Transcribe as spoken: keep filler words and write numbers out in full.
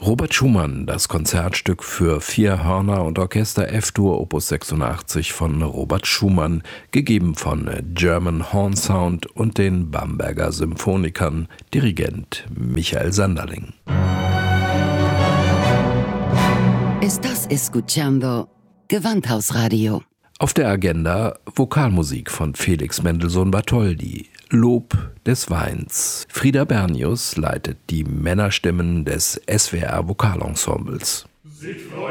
Robert Schumann, das Konzertstück für vier Hörner und Orchester F-Dur Opus sechsundachtzig von Robert Schumann, gegeben von German Horn Sound und den Bamberger Symphonikern, Dirigent Michael Sanderling. Estás escuchando Gewandhausradio. Auf der Agenda Vokalmusik von Felix Mendelssohn Bartholdy, Lob des Weins. Frieda Bernius leitet die Männerstimmen des S W R Vokalensembles.